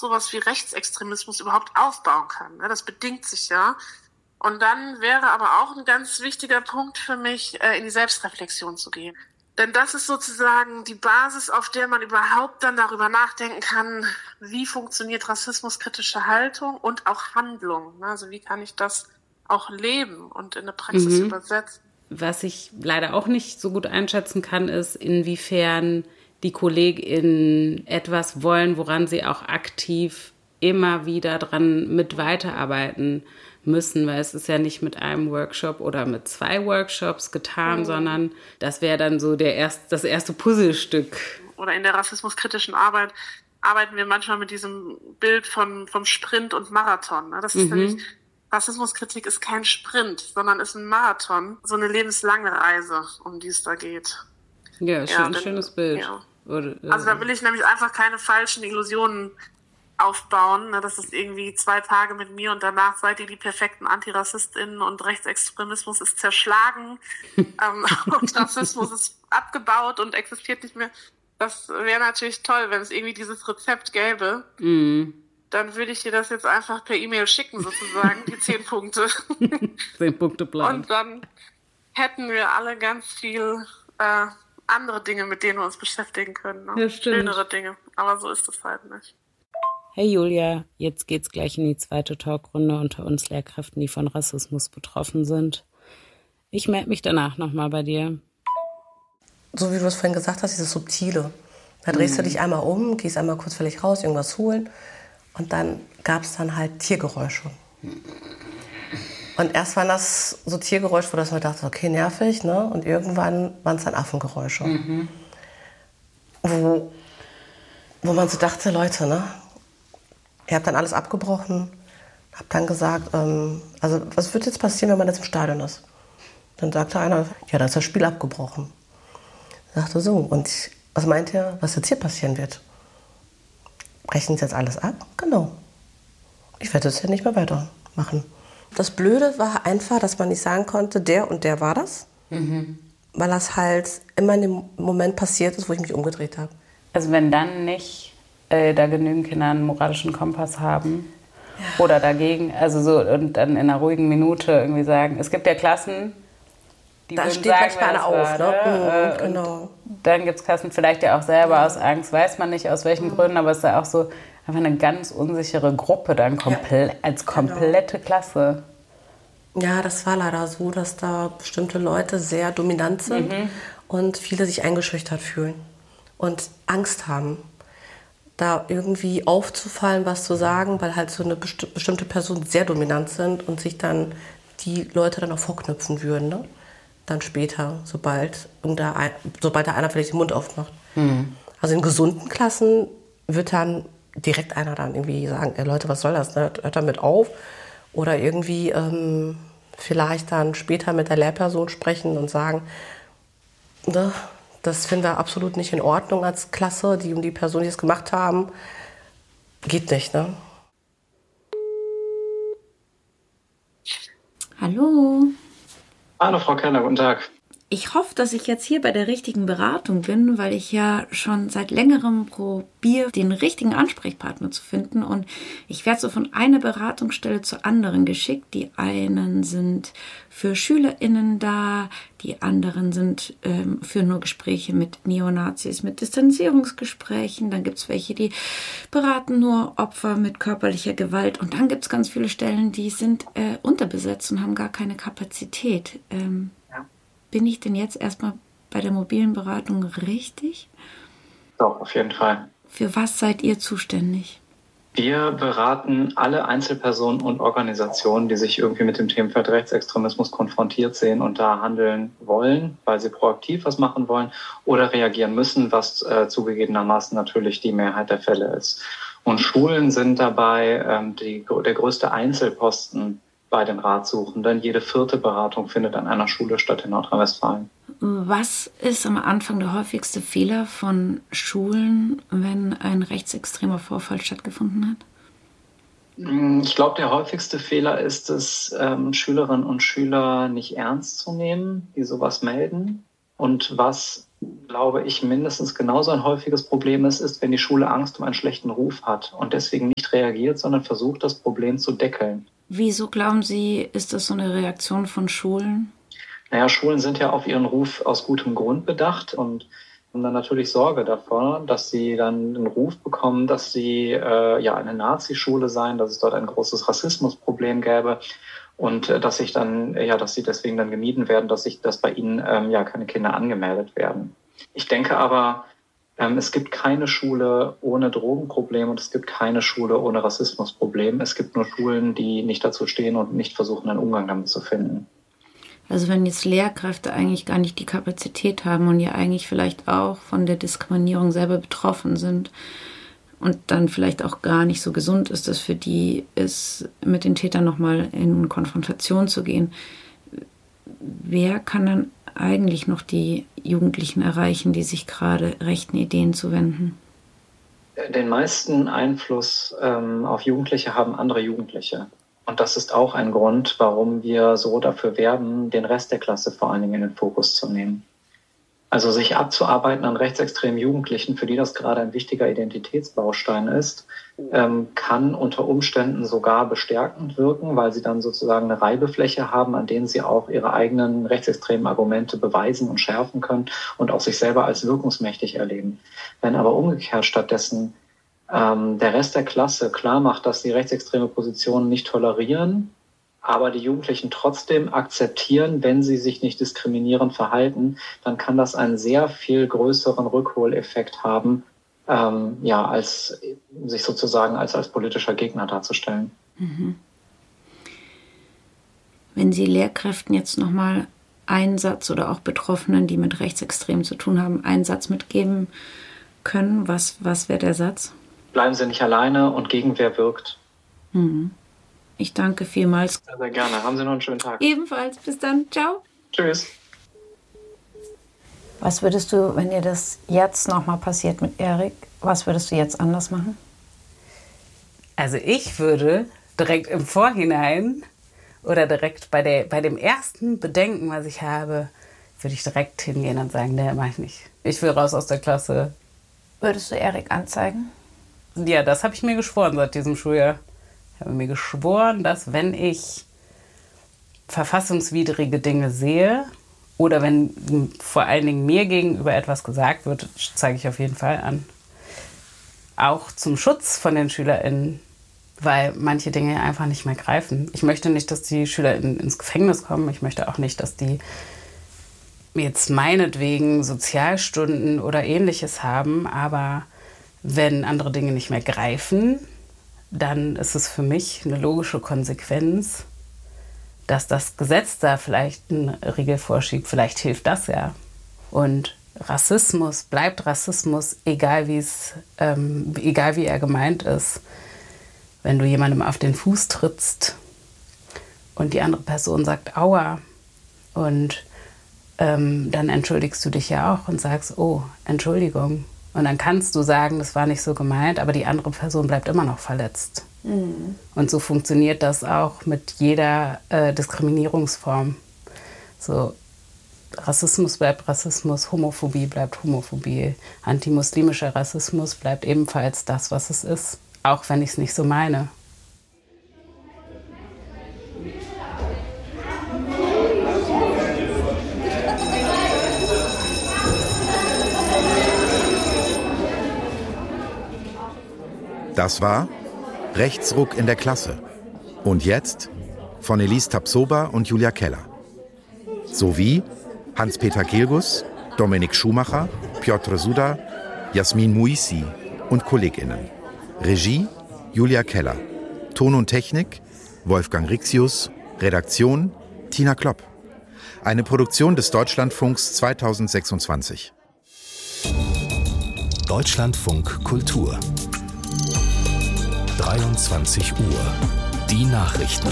sowas wie Rechtsextremismus überhaupt aufbauen kann. Das bedingt sich ja. Und dann wäre aber auch ein ganz wichtiger Punkt für mich, in die Selbstreflexion zu gehen. Denn das ist sozusagen die Basis, auf der man überhaupt dann darüber nachdenken kann, wie funktioniert rassismuskritische Haltung und auch Handlung. Also wie kann ich das auch leben und in eine Praxis übersetzen. Was ich leider auch nicht so gut einschätzen kann, ist, inwiefern die KollegInnen etwas wollen, woran sie auch aktiv immer wieder dran mit weiterarbeiten müssen, weil es ist ja nicht mit einem Workshop oder mit 2 Workshops getan, sondern das wäre dann so das erste Puzzlestück. Oder in der rassismuskritischen Arbeit arbeiten wir manchmal mit diesem Bild vom Sprint und Marathon. Das ist nämlich, Rassismuskritik ist kein Sprint, sondern ist ein Marathon, so eine lebenslange Reise, um die es da geht. Ja, schönes Bild. Ja. Also da will ich nämlich einfach keine falschen Illusionen aufbauen, dass es irgendwie 2 Tage mit mir und danach seid ihr die perfekten AntirassistInnen und Rechtsextremismus ist zerschlagen und Rassismus ist abgebaut und existiert nicht mehr. Das wäre natürlich toll, wenn es irgendwie dieses Rezept gäbe. Dann würde ich dir das jetzt einfach per E-Mail schicken, sozusagen, die 10 Punkte. 10 Punkte Plan. Und dann hätten wir alle ganz viel andere Dinge, mit denen wir uns beschäftigen können. Ne? Ja, stimmt. Schönere Dinge. Aber so ist es halt nicht. Hey Julia, jetzt geht's gleich in die zweite Talkrunde unter uns Lehrkräften, die von Rassismus betroffen sind. Ich melde mich danach nochmal bei dir. So wie du es vorhin gesagt hast, dieses Subtile. Da drehst du dich einmal um, gehst einmal kurz völlig raus, irgendwas holen. Und dann gab es dann halt Tiergeräusche. Und erst waren das so Tiergeräusche, wo das man dachte, okay, nervig, ne? Und irgendwann waren es dann Affengeräusche. Wo man so dachte, Leute, ne? Ihr habt dann alles abgebrochen, habt dann gesagt, also was wird jetzt passieren, wenn man jetzt im Stadion ist? Dann sagte einer, ja, dann ist das Spiel abgebrochen. Ich dachte so, und was meint ihr, was jetzt hier passieren wird? Brechen Sie jetzt alles ab? Genau. Ich werde das ja nicht mehr weitermachen. Das Blöde war einfach, dass man nicht sagen konnte, der und der war das. Weil das halt immer in dem Moment passiert ist, wo ich mich umgedreht habe. Also wenn dann nicht da genügend Kinder einen moralischen Kompass haben oder dagegen, also so und dann in einer ruhigen Minute irgendwie sagen, es gibt ja Klassen, die da würden steht sagen, manchmal einer auf, ne? Genau. Dann gibt es Klassen vielleicht ja auch selber aus Angst, weiß man nicht aus welchen Gründen, aber es ist ja auch so einfach eine ganz unsichere Gruppe dann als komplette Klasse. Ja, das war leider so, dass da bestimmte Leute sehr dominant sind und viele sich eingeschüchtert fühlen und Angst haben, da irgendwie aufzufallen, was zu sagen, weil halt so eine bestimmte Person sehr dominant sind und sich dann die Leute dann auch vorknüpfen würden, ne? Dann später, sobald da einer vielleicht den Mund aufmacht. Also in gesunden Klassen wird dann direkt einer dann irgendwie sagen, Leute, was soll das, ne? Hört damit auf. Oder irgendwie vielleicht dann später mit der Lehrperson sprechen und sagen, ne, das finden wir absolut nicht in Ordnung als Klasse, die um die Person, die es gemacht haben, geht nicht, ne? Hallo. Hallo Frau Keller, guten Tag. Ich hoffe, dass ich jetzt hier bei der richtigen Beratung bin, weil ich ja schon seit längerem probiere, den richtigen Ansprechpartner zu finden. Und ich werde so von einer Beratungsstelle zur anderen geschickt. Die einen sind für SchülerInnen da, die anderen sind für nur Gespräche mit Neonazis, mit Distanzierungsgesprächen. Dann gibt es welche, die beraten nur Opfer mit körperlicher Gewalt. Und dann gibt es ganz viele Stellen, die sind unterbesetzt und haben gar keine Kapazität. Bin ich denn jetzt erstmal bei der mobilen Beratung richtig? Doch, auf jeden Fall. Für was seid ihr zuständig? Wir beraten alle Einzelpersonen und Organisationen, die sich irgendwie mit dem Themenfeld Rechtsextremismus konfrontiert sehen und da handeln wollen, weil sie proaktiv was machen wollen oder reagieren müssen, was zugegebenermaßen natürlich die Mehrheit der Fälle ist. Und Schulen sind dabei der größte Einzelposten bei den Ratsuchenden. Jede 4. Beratung findet an einer Schule statt in Nordrhein-Westfalen. Was ist am Anfang der häufigste Fehler von Schulen, wenn ein rechtsextremer Vorfall stattgefunden hat? Ich glaube, der häufigste Fehler ist es, Schülerinnen und Schüler nicht ernst zu nehmen, die sowas melden. Und was, glaube ich, mindestens genauso ein häufiges Problem ist, wenn die Schule Angst um einen schlechten Ruf hat und deswegen nicht reagiert, sondern versucht, das Problem zu deckeln. Wieso glauben Sie, ist das so eine Reaktion von Schulen? Naja, Schulen sind ja auf ihren Ruf aus gutem Grund bedacht und haben dann natürlich Sorge davor, dass sie dann den Ruf bekommen, dass sie eine Nazi-Schule seien, dass es dort ein großes Rassismusproblem gäbe und dass sie deswegen dann gemieden werden, dass bei ihnen keine Kinder angemeldet werden. Ich denke aber, es gibt keine Schule ohne Drogenproblem und es gibt keine Schule ohne Rassismusproblem. Es gibt nur Schulen, die nicht dazu stehen und nicht versuchen, einen Umgang damit zu finden. Also wenn jetzt Lehrkräfte eigentlich gar nicht die Kapazität haben und ja eigentlich vielleicht auch von der Diskriminierung selber betroffen sind und dann vielleicht auch gar nicht so gesund ist, dass für die ist, mit den Tätern nochmal in Konfrontation zu gehen. Wer kann dann eigentlich noch die Jugendlichen erreichen, die sich gerade rechten Ideen zuwenden? Den meisten Einfluss auf Jugendliche haben andere Jugendliche. Und das ist auch ein Grund, warum wir so dafür werben, den Rest der Klasse vor allen Dingen in den Fokus zu nehmen. Also sich abzuarbeiten an rechtsextremen Jugendlichen, für die das gerade ein wichtiger Identitätsbaustein ist, kann unter Umständen sogar bestärkend wirken, weil sie dann sozusagen eine Reibefläche haben, an denen sie auch ihre eigenen rechtsextremen Argumente beweisen und schärfen können und auch sich selber als wirkungsmächtig erleben. Wenn aber umgekehrt stattdessen der Rest der Klasse klar macht, dass sie rechtsextreme Positionen nicht tolerieren, aber die Jugendlichen trotzdem akzeptieren, wenn sie sich nicht diskriminierend verhalten, dann kann das einen sehr viel größeren Rückholeffekt haben, als sich sozusagen als politischer Gegner darzustellen. Mhm. Wenn Sie Lehrkräften jetzt nochmal einen Satz oder auch Betroffenen, die mit Rechtsextremen zu tun haben, einen Satz mitgeben können, was wäre der Satz? Bleiben Sie nicht alleine und Gegenwehr wirkt. Mhm. Ich danke vielmals. Sehr, sehr gerne. Haben Sie noch einen schönen Tag. Ebenfalls. Bis dann. Ciao. Tschüss. Was würdest du, wenn dir das jetzt nochmal passiert mit Erik, was würdest du jetzt anders machen? Also ich würde direkt im Vorhinein oder direkt bei dem ersten Bedenken, was ich habe, würde ich direkt hingehen und sagen, nee, mach ich nicht. Ich will raus aus der Klasse. Würdest du Erik anzeigen? Ja, das habe ich mir geschworen seit diesem Schuljahr. Ich habe mir geschworen, dass wenn ich verfassungswidrige Dinge sehe oder wenn vor allen Dingen mir gegenüber etwas gesagt wird, zeige ich auf jeden Fall an. Auch zum Schutz von den SchülerInnen, weil manche Dinge einfach nicht mehr greifen. Ich möchte nicht, dass die SchülerInnen ins Gefängnis kommen. Ich möchte auch nicht, dass die jetzt meinetwegen Sozialstunden oder Ähnliches haben, aber wenn andere Dinge nicht mehr greifen, dann ist es für mich eine logische Konsequenz, dass das Gesetz da vielleicht einen Riegel vorschiebt. Vielleicht hilft das ja. Und Rassismus bleibt Rassismus, egal wie er gemeint ist. Wenn du jemandem auf den Fuß trittst und die andere Person sagt Aua und dann entschuldigst du dich ja auch und sagst, oh, Entschuldigung. Und dann kannst du sagen, das war nicht so gemeint, aber die andere Person bleibt immer noch verletzt. Mhm. Und so funktioniert das auch mit jeder Diskriminierungsform. So, Rassismus bleibt Rassismus, Homophobie bleibt Homophobie, antimuslimischer Rassismus bleibt ebenfalls das, was es ist, auch wenn ich es nicht so meine. Das war Rechtsruck in der Klasse. Und jetzt von Elise Tapsoba und Julia Keller. Sowie Hans-Peter Gilgus, Dominik Schumacher, Piotr Suda, Jasmin Muisi und KollegInnen. Regie Julia Keller. Ton und Technik Wolfgang Rixius. Redaktion Tina Klopp. Eine Produktion des Deutschlandfunks 2026. Deutschlandfunk Kultur 23 Uhr. Die Nachrichten.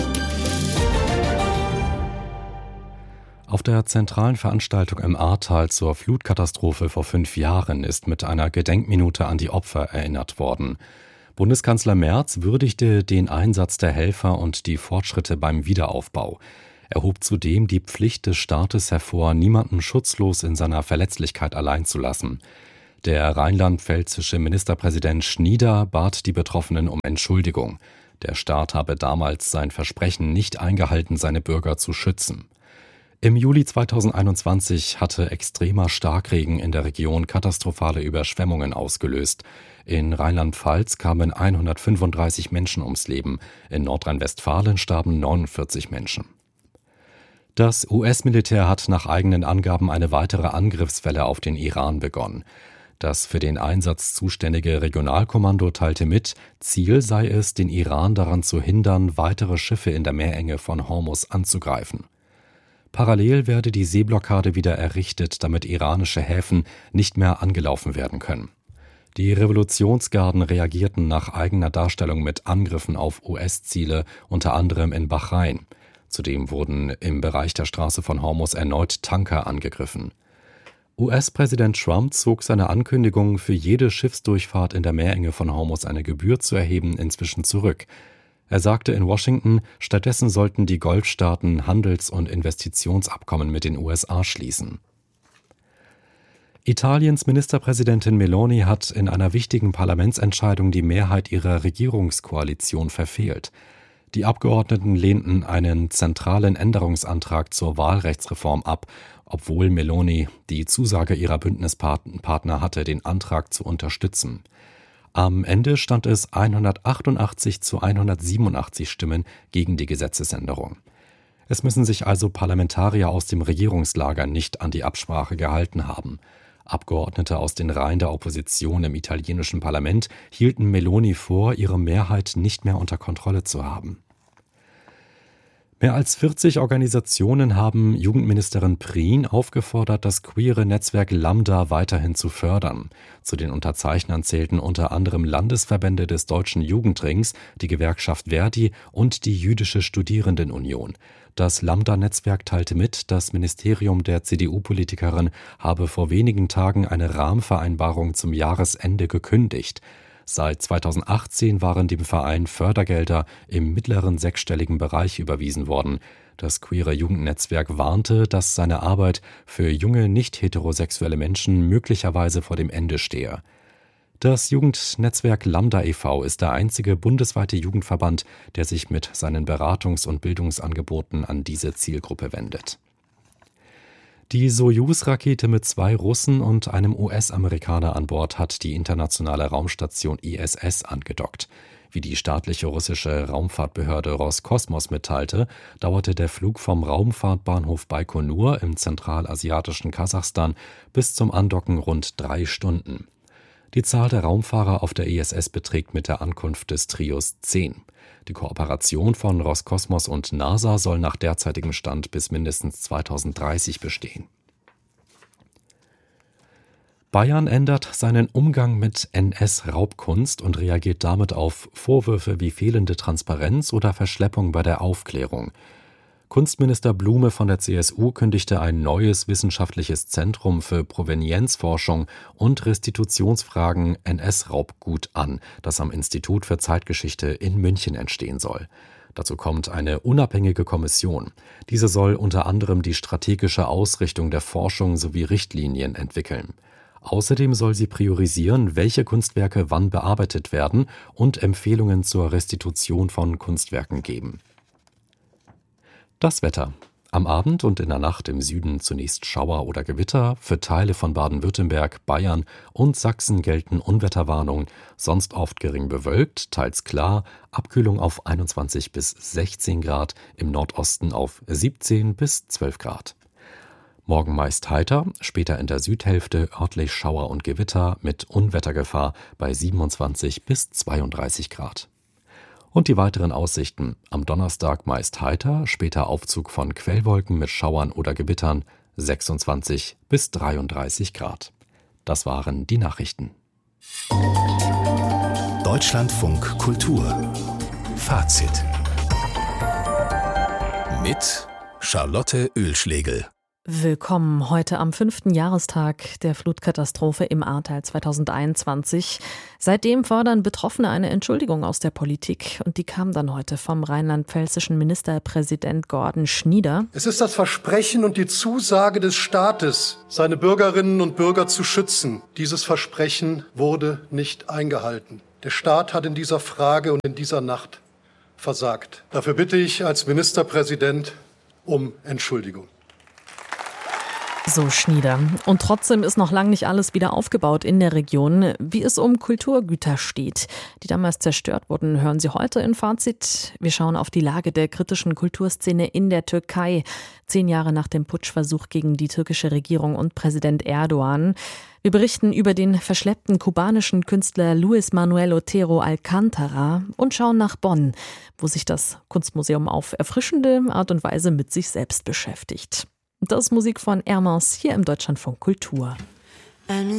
Auf der zentralen Veranstaltung im Ahrtal zur Flutkatastrophe vor 5 Jahren ist mit einer Gedenkminute an die Opfer erinnert worden. Bundeskanzler Merz würdigte den Einsatz der Helfer und die Fortschritte beim Wiederaufbau. Er hob zudem die Pflicht des Staates hervor, niemanden schutzlos in seiner Verletzlichkeit allein zu lassen. Der rheinland-pfälzische Ministerpräsident Schnieder bat die Betroffenen um Entschuldigung. Der Staat habe damals sein Versprechen nicht eingehalten, seine Bürger zu schützen. Im Juli 2021 hatte extremer Starkregen in der Region katastrophale Überschwemmungen ausgelöst. In Rheinland-Pfalz kamen 135 Menschen ums Leben, in Nordrhein-Westfalen starben 49 Menschen. Das US-Militär hat nach eigenen Angaben eine weitere Angriffswelle auf den Iran begonnen. Das für den Einsatz zuständige Regionalkommando teilte mit, Ziel sei es, den Iran daran zu hindern, weitere Schiffe in der Meerenge von Hormuz anzugreifen. Parallel werde die Seeblockade wieder errichtet, damit iranische Häfen nicht mehr angelaufen werden können. Die Revolutionsgarden reagierten nach eigener Darstellung mit Angriffen auf US-Ziele, unter anderem in Bahrain. Zudem wurden im Bereich der Straße von Hormuz erneut Tanker angegriffen. US-Präsident Trump zog seine Ankündigung, für jede Schiffsdurchfahrt in der Meerenge von Hormuz eine Gebühr zu erheben, inzwischen zurück. Er sagte in Washington, stattdessen sollten die Golfstaaten Handels- und Investitionsabkommen mit den USA schließen. Italiens Ministerpräsidentin Meloni hat in einer wichtigen Parlamentsentscheidung die Mehrheit ihrer Regierungskoalition verfehlt. Die Abgeordneten lehnten einen zentralen Änderungsantrag zur Wahlrechtsreform ab, obwohl Meloni die Zusage ihrer Bündnispartner hatte, den Antrag zu unterstützen. Am Ende stand es 188 zu 187 Stimmen gegen die Gesetzesänderung. Es müssen sich also Parlamentarier aus dem Regierungslager nicht an die Absprache gehalten haben. Abgeordnete aus den Reihen der Opposition im italienischen Parlament hielten Meloni vor, ihre Mehrheit nicht mehr unter Kontrolle zu haben. Mehr als 40 Organisationen haben Jugendministerin Prien aufgefordert, das queere Netzwerk Lambda weiterhin zu fördern. Zu den Unterzeichnern zählten unter anderem Landesverbände des Deutschen Jugendrings, die Gewerkschaft Verdi und die Jüdische Studierendenunion. Das Lambda-Netzwerk teilte mit, das Ministerium der CDU-Politikerin habe vor wenigen Tagen eine Rahmenvereinbarung zum Jahresende gekündigt. Seit 2018 waren dem Verein Fördergelder im mittleren sechsstelligen Bereich überwiesen worden. Das queere Jugendnetzwerk warnte, dass seine Arbeit für junge, nicht heterosexuelle Menschen möglicherweise vor dem Ende stehe. Das Jugendnetzwerk Lambda e.V. ist der einzige bundesweite Jugendverband, der sich mit seinen Beratungs- und Bildungsangeboten an diese Zielgruppe wendet. Die Sojus-Rakete mit 2 Russen und einem US-Amerikaner an Bord hat die internationale Raumstation ISS angedockt. Wie die staatliche russische Raumfahrtbehörde Roskosmos mitteilte, dauerte der Flug vom Raumfahrtbahnhof Baikonur im zentralasiatischen Kasachstan bis zum Andocken rund 3 Stunden. Die Zahl der Raumfahrer auf der ISS beträgt mit der Ankunft des Trios 10. Die Kooperation von Roskosmos und NASA soll nach derzeitigem Stand bis mindestens 2030 bestehen. Bayern ändert seinen Umgang mit NS-Raubkunst und reagiert damit auf Vorwürfe wie fehlende Transparenz oder Verschleppung bei der Aufklärung. Kunstminister Blume von der CSU kündigte ein neues wissenschaftliches Zentrum für Provenienzforschung und Restitutionsfragen NS-Raubgut an, das am Institut für Zeitgeschichte in München entstehen soll. Dazu kommt eine unabhängige Kommission. Diese soll unter anderem die strategische Ausrichtung der Forschung sowie Richtlinien entwickeln. Außerdem soll sie priorisieren, welche Kunstwerke wann bearbeitet werden und Empfehlungen zur Restitution von Kunstwerken geben. Das Wetter. Am Abend und in der Nacht im Süden zunächst Schauer oder Gewitter. Für Teile von Baden-Württemberg, Bayern und Sachsen gelten Unwetterwarnungen. Sonst oft gering bewölkt, teils klar. Abkühlung auf 21 bis 16 Grad. Im Nordosten auf 17 bis 12 Grad. Morgen meist heiter, später in der Südhälfte örtlich Schauer und Gewitter mit Unwettergefahr bei 27 bis 32 Grad. Und die weiteren Aussichten: am Donnerstag meist heiter, später Aufzug von Quellwolken mit Schauern oder Gewittern, 26 bis 33 Grad. Das waren die Nachrichten. Deutschlandfunk Kultur. Fazit. Mit Charlotte Oehlschlegel. Willkommen heute am 5. Jahrestag der Flutkatastrophe im Ahrtal 2021. Seitdem fordern Betroffene eine Entschuldigung aus der Politik und die kam dann heute vom rheinland-pfälzischen Ministerpräsident Gordon Schnieder. Es ist das Versprechen und die Zusage des Staates, seine Bürgerinnen und Bürger zu schützen. Dieses Versprechen wurde nicht eingehalten. Der Staat hat in dieser Frage und in dieser Nacht versagt. Dafür bitte ich als Ministerpräsident um Entschuldigung. So Schnieder. Und trotzdem ist noch lange nicht alles wieder aufgebaut in der Region. Wie es um Kulturgüter steht, die damals zerstört wurden, hören Sie heute in Fazit. Wir schauen auf die Lage der kritischen Kulturszene in der Türkei, 10 Jahre nach dem Putschversuch gegen die türkische Regierung und Präsident Erdogan. Wir berichten über den verschleppten kubanischen Künstler Luis Manuel Otero Alcántara und schauen nach Bonn, wo sich das Kunstmuseum auf erfrischende Art und Weise mit sich selbst beschäftigt. Das ist Musik von Hermans hier im Deutschlandfunk Kultur.